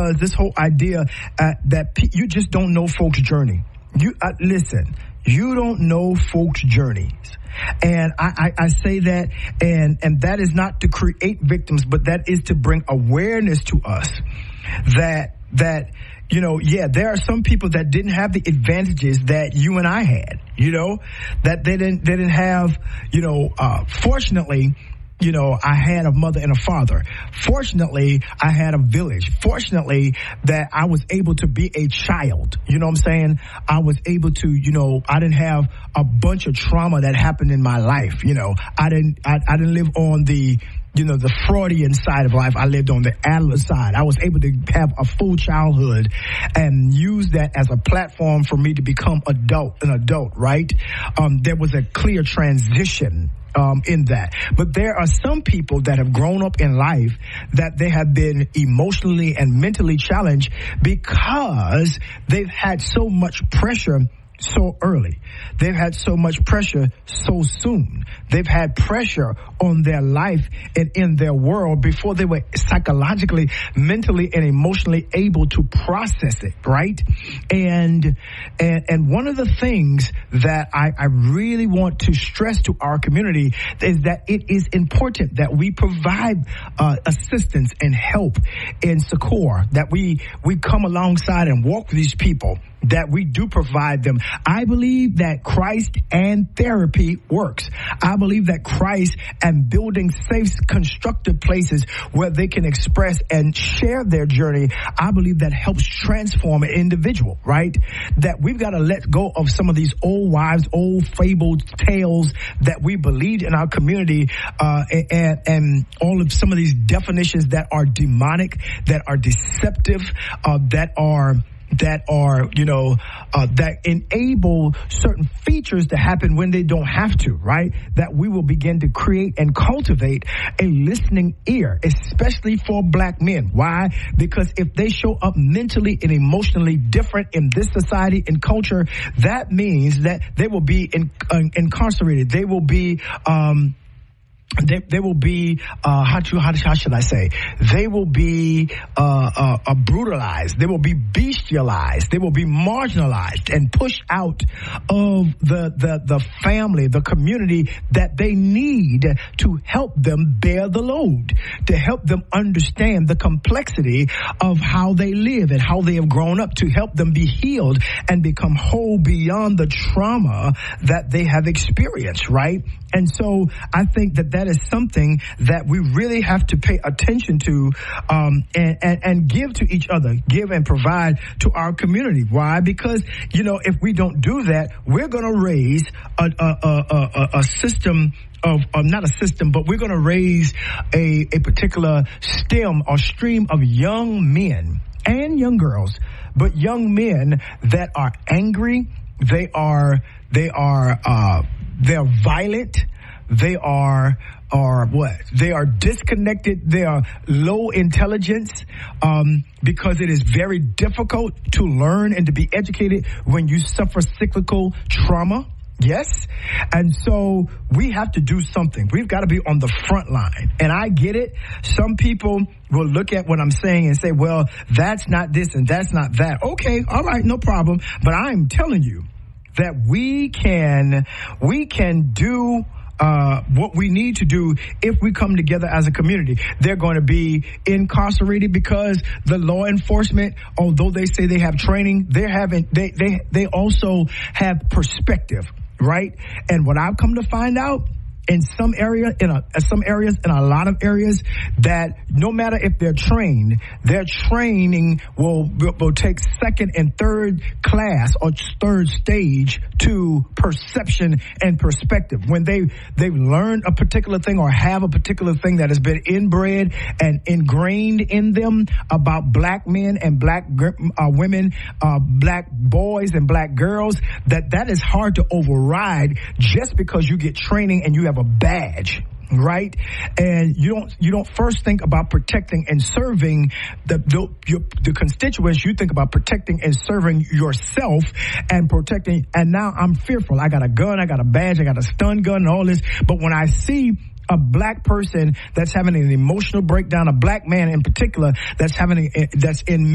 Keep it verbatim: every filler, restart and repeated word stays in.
because this whole idea uh, that pe- you just don't know folks' journey. You uh, listen, you don't know folks' journeys. And I, I, I say that, and, and that is not to create victims, but that is to bring awareness to us that, that, you know, yeah, there are some people that didn't have the advantages that you and I had, you know, that they didn't, they didn't have, you know, uh, fortunately, you know, I had a mother and a father. Fortunately, I had a village. Fortunately, that I was able to be a child. You know what I'm saying? I was able to, you know, I didn't have a bunch of trauma that happened in my life. You know, I didn't, I, I didn't live on the, you know, the Freudian side of life. I lived on the Adler side. I was able to have a full childhood and use that as a platform for me to become adult, an adult, right? Um, there was a clear transition Um, in that. But there are some people that have grown up in life that they have been emotionally and mentally challenged because they've had so much pressure so early. They've had so much pressure so soon. They've had pressure on their life and in their world before they were psychologically, mentally, and emotionally able to process it, right? And and and one of the things that I, I really want to stress to our community is that it is important that we provide uh, assistance and help and succor, that we we come alongside and walk with these people, that we do provide them. I believe that Christ and therapy works. I believe that Christ and building safe, constructive places where they can express and share their journey, I believe that helps transform an individual, right? That we've got to let go of some of these old wives, old fabled tales that we believed in our community, uh, and, and all of some of these definitions that are demonic, that are deceptive, uh, that are that are, you know, uh, that enable certain features to happen when they don't have to, right? That we will begin to create and cultivate a listening ear, especially for black men. Why? Because if they show up mentally and emotionally different in this society and culture, that means that they will be in, uh, incarcerated. They will be, um, They, they will be, uh, how, to, how, how should I say? They will be, uh, uh, uh, brutalized. They will be bestialized. They will be marginalized and pushed out of the, the, the family, the community that they need to help them bear the load, to help them understand the complexity of how they live and how they have grown up, to help them be healed and become whole beyond the trauma that they have experienced, right? And so I think that that is something that we really have to pay attention to, um, and, and, and give to each other, give and provide to our community. Why? Because, you know, if we don't do that, we're going to raise a, a, a, a, a system of, um, not a system, but we're going to raise a, a particular stem or stream of young men and young girls, but young men that are angry. They are, they are, uh, they're violent. They are, are what? They are disconnected. They are low intelligence, um, because it is very difficult to learn and to be educated when you suffer cyclical trauma. Yes. And so we have to do something. We've got to be on the front line. And I get it. Some people will look at what I'm saying and say, well, that's not this and that's not that. Okay. All right. No problem. But I'm telling you that we can, we can do Uh, what we need to do if we come together as a community. They're going to be incarcerated because the law enforcement, although they say they have training, they're having, they, they, they also have perspective, right? And what I've come to find out, in some area, in a, some areas, in a lot of areas, that no matter if they're trained, their training will, will take second and third class or third stage to perception and perspective. When they, they've learned a particular thing or have a particular thing that has been inbred and ingrained in them about black men and black uh, women, uh, black boys and black girls, that that is hard to override just because you get training and you have a badge, right? And you don't you don't first think about protecting and serving the the, your, the constituents. You think about protecting and serving yourself and protecting. And now I'm fearful. I got a gun, I got a badge, I got a stun gun and all this. But when I see a black person that's having an emotional breakdown, a black man in particular that's having a, that's in